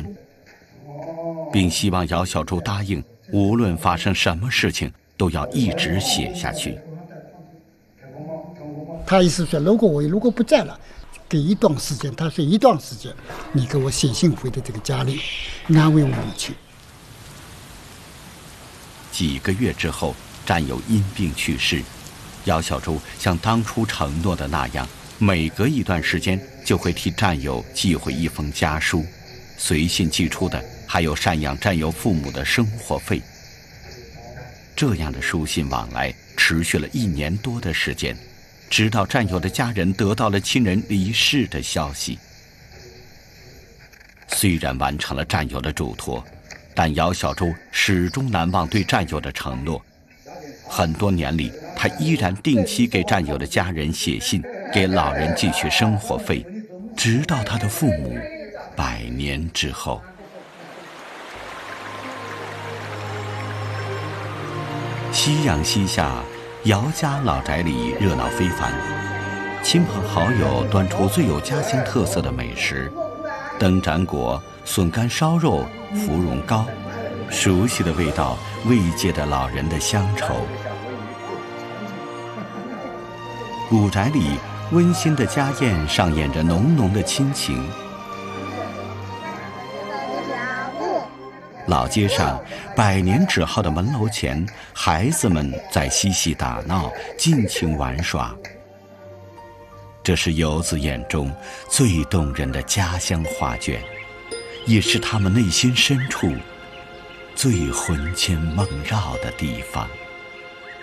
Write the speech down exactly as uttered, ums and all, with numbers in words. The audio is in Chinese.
欢，并希望姚小舟答应，无论发生什么事情，都要一直写下去。 他意思说，如果我如果不在了，给一段时间，他说一段时间，你给我写信回的这个家里，安慰我母亲。 几个月之后，战友因病去世，姚小舟像当初承诺的那样，每隔一段时间就会替战友寄回一封家书，随信寄出的还有赡养战友父母的生活费。这样的书信往来持续了一年多的时间，直到战友的家人得到了亲人离世的消息。虽然完成了战友的嘱托，但姚小舟始终难忘对战友的承诺。很多年里，他依然定期给战友的家人写信，给老人寄去生活费，直到他的父母百年之后。夕阳西下，姚家老宅里热闹非凡，亲朋好友端出最有家乡特色的美食：灯盏果、笋干烧肉、芙蓉糕，熟悉的味道慰藉着老人的乡愁。古宅里温馨的家宴上演着浓浓的亲情。老街上百年纸号的门楼前，孩子们在嬉戏打闹，尽情玩耍。这是游子眼中最动人的家乡画卷，也是他们内心深处最魂牵梦绕的地方。